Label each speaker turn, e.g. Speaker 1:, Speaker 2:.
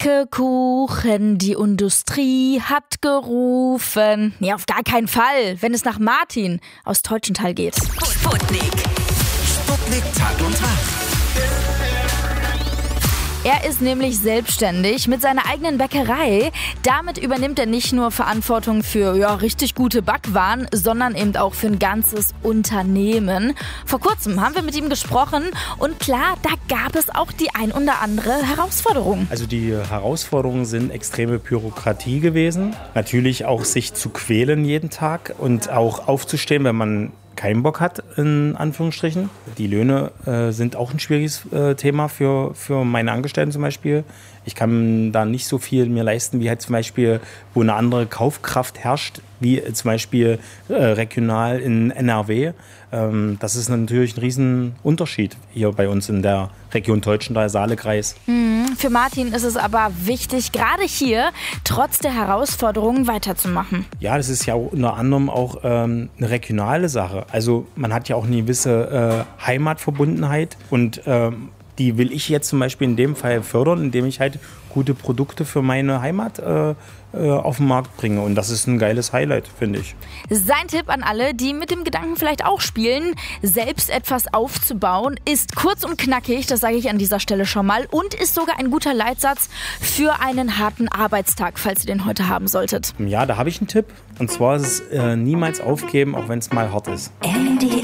Speaker 1: Backe Kuchen, die Industrie hat gerufen. Nee, auf gar keinen Fall, wenn es nach Martin aus Teutschenthal geht.
Speaker 2: Sputnik Tag und Tag.
Speaker 1: Er ist nämlich selbstständig mit seiner eigenen Bäckerei. Damit übernimmt er nicht nur Verantwortung für richtig gute Backwaren, sondern eben auch für ein ganzes Unternehmen. Vor kurzem haben wir mit ihm gesprochen und klar, da gab es auch die ein oder andere Herausforderung.
Speaker 3: Also die Herausforderungen sind extreme Bürokratie gewesen. Natürlich auch sich zu quälen jeden Tag und auch aufzustehen, wenn man keinen Bock hat, in Anführungsstrichen. Die Löhne sind auch ein schwieriges Thema für meine Angestellten zum Beispiel. Ich kann da nicht so viel mir leisten, wie halt zum Beispiel, wo eine andere Kaufkraft herrscht, wie zum Beispiel regional in NRW. Das ist natürlich ein Riesenunterschied hier bei uns in der Region Teutschenthal, Saalekreis.
Speaker 1: Für Martin ist es aber wichtig, gerade hier trotz der Herausforderungen weiterzumachen.
Speaker 3: Ja, das ist ja unter anderem auch eine regionale Sache. Also man hat ja auch eine gewisse Heimatverbundenheit und die will ich jetzt zum Beispiel in dem Fall fördern, indem ich halt gute Produkte für meine Heimat auf den Markt bringe. Und das ist ein geiles Highlight, finde ich.
Speaker 1: Sein Tipp an alle, die mit dem Gedanken vielleicht auch spielen, selbst etwas aufzubauen, ist kurz und knackig, das sage ich an dieser Stelle schon mal, und ist sogar ein guter Leitsatz für einen harten Arbeitstag, falls ihr den heute haben solltet.
Speaker 3: Ja, da habe ich einen Tipp. Und zwar ist es niemals aufgeben, auch wenn es mal hart ist.
Speaker 2: NDR